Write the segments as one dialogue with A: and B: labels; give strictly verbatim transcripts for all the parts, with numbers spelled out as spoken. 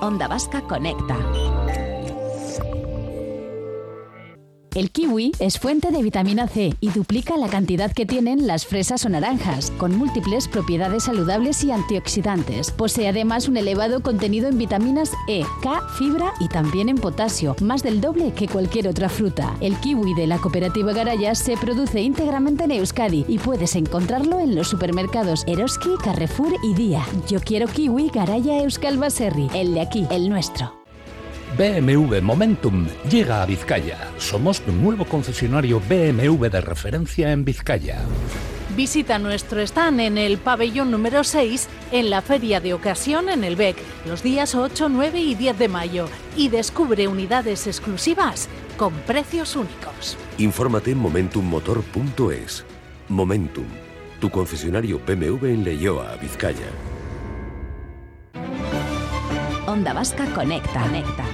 A: Onda Vasca Conecta. El kiwi es fuente de vitamina C y duplica la cantidad que tienen las fresas o naranjas, con múltiples propiedades saludables y antioxidantes. Posee además un elevado contenido en vitaminas E, K, fibra y también en potasio, más del doble que cualquier otra fruta. El kiwi de la cooperativa Garaya se produce íntegramente en Euskadi y puedes encontrarlo en los supermercados Eroski, Carrefour y Día. Yo quiero kiwi Garaya Euskal Baserri, el de aquí, el nuestro.
B: B M W Momentum llega a Vizcaya. Somos tu nuevo concesionario B M W de referencia en Vizcaya.
C: Visita nuestro stand en el pabellón número seis en la Feria de Ocasión en el B E C los días ocho, nueve y diez de mayo y descubre unidades exclusivas con precios únicos.
D: Infórmate en momentum motor punto es. Momentum, tu concesionario B M W en Leioa, Vizcaya.
A: Onda Vasca Conecta. Conecta.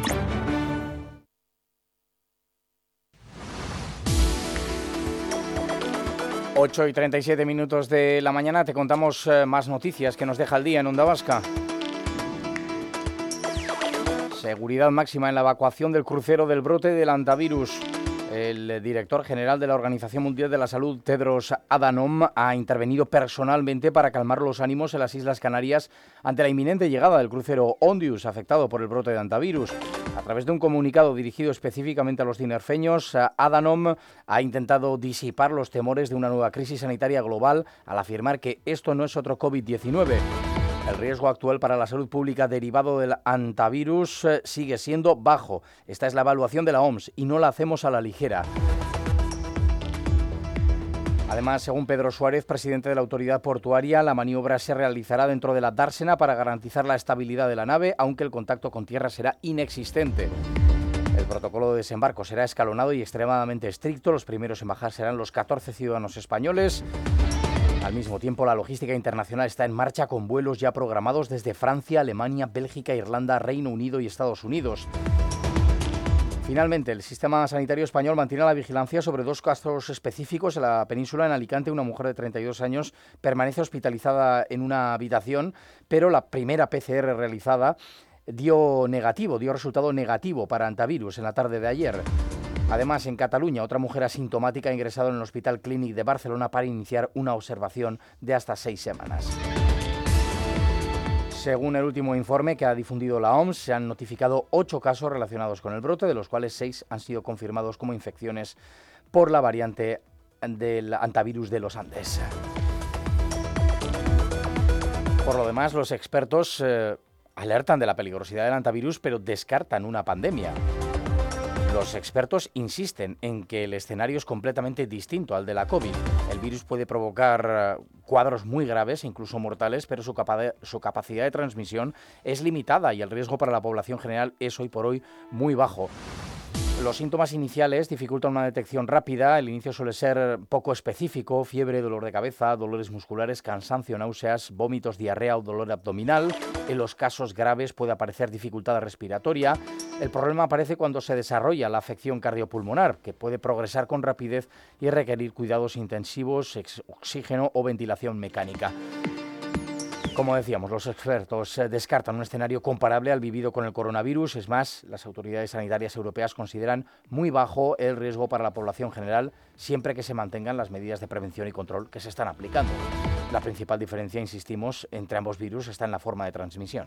E: ocho y treinta y siete minutos de la mañana, te contamos eh, más noticias que nos deja el día en Onda Vasca. Seguridad máxima en la evacuación del crucero del brote del hantavirus. El director general de la Organización Mundial de la Salud, Tedros Adhanom, ha intervenido personalmente para calmar los ánimos en las Islas Canarias ante la inminente llegada del crucero Ondius, afectado por el brote de hantavirus. A través de un comunicado dirigido específicamente a los tinerfeños, Adhanom ha intentado disipar los temores de una nueva crisis sanitaria global al afirmar que esto no es otro COVID diecinueve. El riesgo actual para la salud pública derivado del hantavirus eh, sigue siendo bajo. Esta es la evaluación de la O M S y no la hacemos a la ligera. Además, según Pedro Suárez, presidente de la autoridad portuaria, la maniobra se realizará dentro de la dársena para garantizar la estabilidad de la nave, aunque el contacto con tierra será inexistente. El protocolo de desembarco será escalonado y extremadamente estricto. Los primeros en bajar serán los catorce ciudadanos españoles. Al mismo tiempo, la logística internacional está en marcha con vuelos ya programados desde Francia, Alemania, Bélgica, Irlanda, Reino Unido y Estados Unidos. Finalmente, el sistema sanitario español mantiene la vigilancia sobre dos casos específicos. En la península, en Alicante, una mujer de treinta y dos años permanece hospitalizada en una habitación, pero la primera P C R realizada dio negativo, dio resultado negativo para hantavirus en la tarde de ayer. Además, en Cataluña, otra mujer asintomática ha ingresado en el Hospital Clínic de Barcelona para iniciar una observación de hasta seis semanas. Según el último informe que ha difundido la O M S, se han notificado ocho casos relacionados con el brote, de los cuales seis han sido confirmados como infecciones por la variante del hantavirus de los Andes. Por lo demás, los expertos eh, alertan de la peligrosidad del hantavirus, pero descartan una pandemia. Los expertos insisten en que el escenario es completamente distinto al de la COVID. El virus puede provocar cuadros muy graves, incluso mortales, pero su, capa- su capacidad de transmisión es limitada y el riesgo para la población general es hoy por hoy muy bajo. Los síntomas iniciales dificultan una detección rápida. El inicio suele ser poco específico: fiebre, dolor de cabeza, dolores musculares, cansancio, náuseas, vómitos, diarrea o dolor abdominal. En los casos graves puede aparecer dificultad respiratoria. El problema aparece cuando se desarrolla la afección cardiopulmonar, que puede progresar con rapidez y requerir cuidados intensivos, oxígeno o ventilación mecánica. Como decíamos, los expertos descartan un escenario comparable al vivido con el coronavirus. Es más, las autoridades sanitarias europeas consideran muy bajo el riesgo para la población general, siempre que se mantengan las medidas de prevención y control que se están aplicando. La principal diferencia, insistimos, entre ambos virus está en la forma de transmisión.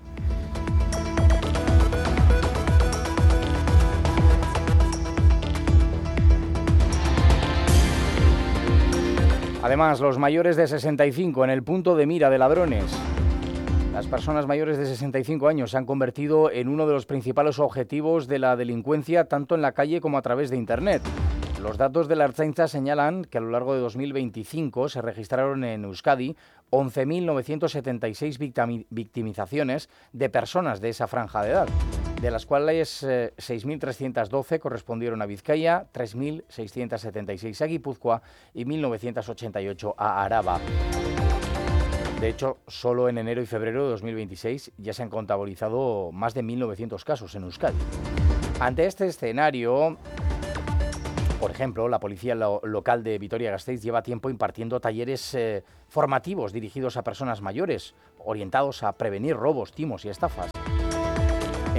E: Además, los mayores de sesenta y cinco en el punto de mira de ladrones. Las personas mayores de sesenta y cinco años se han convertido en uno de los principales objetivos de la delincuencia, tanto en la calle como a través de Internet. Los datos de la Ertzaintza señalan que a lo largo de dos mil veinticinco se registraron en Euskadi once mil novecientos setenta y seis victimizaciones de personas de esa franja de edad, de las cuales eh, seis mil trescientos doce correspondieron a Vizcaya, tres mil seiscientos setenta y seis a Guipúzcoa y mil novecientos ochenta y ocho a Araba. De hecho, solo en enero y febrero de dos mil veintiséis ya se han contabilizado más de mil novecientos casos en Euskadi. Ante este escenario, por ejemplo, la policía lo- local de Vitoria-Gasteiz lleva tiempo impartiendo talleres eh, formativos dirigidos a personas mayores, orientados a prevenir robos, timos y estafas. En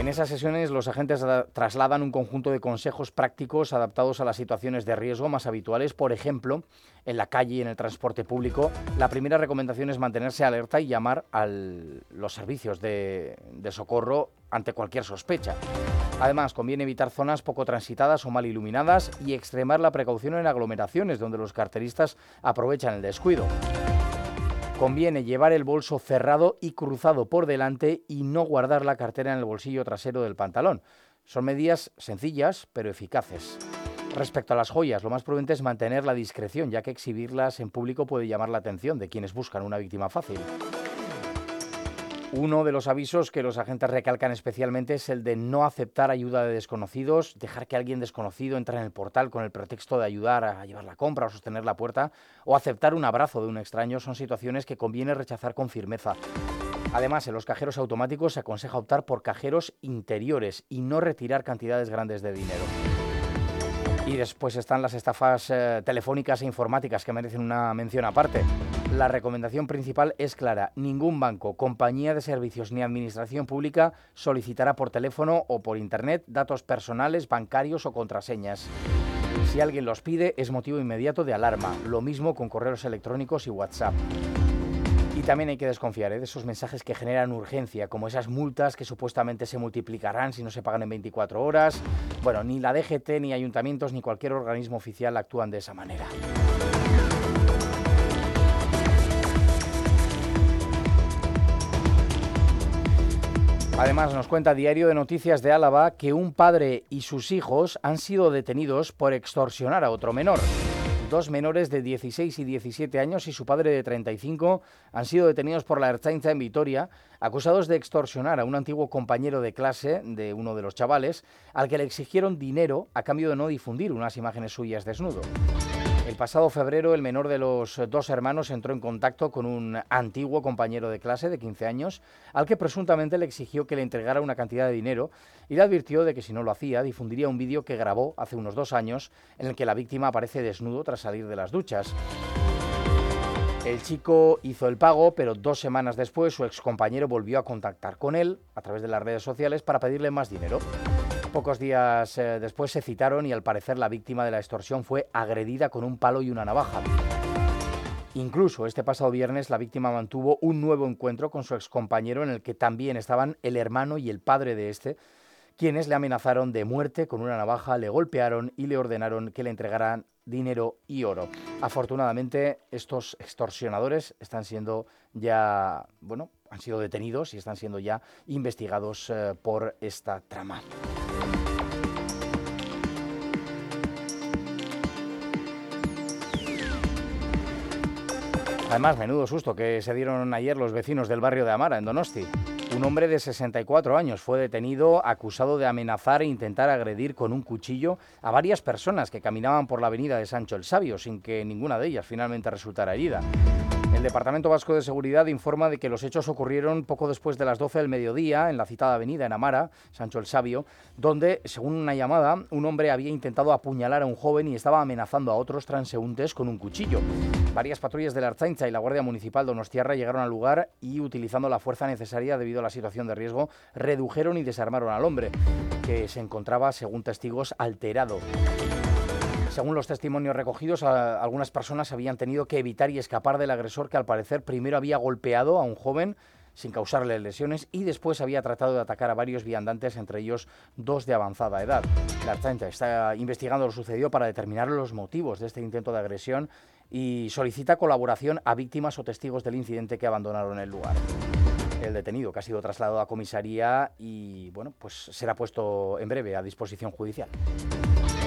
E: En esas sesiones los agentes trasladan un conjunto de consejos prácticos adaptados a las situaciones de riesgo más habituales. Por ejemplo, en la calle y en el transporte público, la primera recomendación es mantenerse alerta y llamar a los servicios de, de socorro ante cualquier sospecha. Además, conviene evitar zonas poco transitadas o mal iluminadas y extremar la precaución en aglomeraciones donde los carteristas aprovechan el descuido. Conviene llevar el bolso cerrado y cruzado por delante y no guardar la cartera en el bolsillo trasero del pantalón. Son medidas sencillas pero eficaces. Respecto a las joyas, lo más prudente es mantener la discreción, ya que exhibirlas en público puede llamar la atención de quienes buscan una víctima fácil. Uno de los avisos que los agentes recalcan especialmente es el de no aceptar ayuda de desconocidos, dejar que alguien desconocido entre en el portal con el pretexto de ayudar a llevar la compra o sostener la puerta, o aceptar un abrazo de un extraño. Son situaciones que conviene rechazar con firmeza. Además, en los cajeros automáticos se aconseja optar por cajeros interiores y no retirar cantidades grandes de dinero. Y después están las estafas eh, telefónicas e informáticas, que merecen una mención aparte. La recomendación principal es clara: ningún banco, compañía de servicios ni administración pública solicitará por teléfono o por internet datos personales, bancarios o contraseñas. Si alguien los pide, es motivo inmediato de alarma. Lo mismo con correos electrónicos y WhatsApp. Y también hay que desconfiar ¿eh? de esos mensajes que generan urgencia, como esas multas que supuestamente se multiplicarán si no se pagan en veinticuatro horas. Bueno, ni la D G T, ni ayuntamientos, ni cualquier organismo oficial actúan de esa manera. Además, nos cuenta Diario de Noticias de Álava que un padre y sus hijos han sido detenidos por extorsionar a otro menor. Dos menores de dieciséis y diecisiete años y su padre de treinta y cinco han sido detenidos por la Ertzaintza en Vitoria, acusados de extorsionar a un antiguo compañero de clase de uno de los chavales, al que le exigieron dinero a cambio de no difundir unas imágenes suyas desnudo. El pasado febrero, el menor de los dos hermanos entró en contacto con un antiguo compañero de clase de quince años, al que presuntamente le exigió que le entregara una cantidad de dinero y le advirtió de que si no lo hacía, difundiría un vídeo que grabó hace unos dos años en el que la víctima aparece desnudo tras salir de las duchas. El chico hizo el pago, pero dos semanas después su excompañero volvió a contactar con él a través de las redes sociales para pedirle más dinero. Pocos días eh, después se citaron y al parecer la víctima de la extorsión fue agredida con un palo y una navaja. Incluso este pasado viernes la víctima mantuvo un nuevo encuentro con su excompañero en el que también estaban el hermano y el padre de este, quienes le amenazaron de muerte con una navaja, le golpearon y le ordenaron que le entregaran dinero y oro. Afortunadamente, estos extorsionadores están siendo ya, bueno, han sido detenidos y están siendo ya investigados eh, por esta trama. Además, menudo susto que se dieron ayer los vecinos del barrio de Amara, en Donosti. Un hombre de sesenta y cuatro años fue detenido acusado de amenazar e intentar agredir con un cuchillo a varias personas que caminaban por la avenida de Sancho el Sabio, sin que ninguna de ellas finalmente resultara herida. El Departamento Vasco de Seguridad informa de que los hechos ocurrieron poco después de las doce del mediodía en la citada avenida en Amara, Sancho el Sabio, donde, según una llamada, un hombre había intentado apuñalar a un joven y estaba amenazando a otros transeúntes con un cuchillo. Varias patrullas de la Ertzaintza y la Guardia Municipal donostiarra llegaron al lugar y, utilizando la fuerza necesaria debido a la situación de riesgo, redujeron y desarmaron al hombre, que se encontraba, según testigos, alterado. Según los testimonios recogidos, algunas personas habían tenido que evitar y escapar del agresor, que al parecer primero había golpeado a un joven sin causarle lesiones y después había tratado de atacar a varios viandantes, entre ellos dos de avanzada edad. La Ertzaintza está investigando lo sucedido para determinar los motivos de este intento de agresión y solicita colaboración a víctimas o testigos del incidente que abandonaron el lugar. El detenido, que ha sido trasladado a comisaría y bueno, pues será puesto en breve a disposición judicial.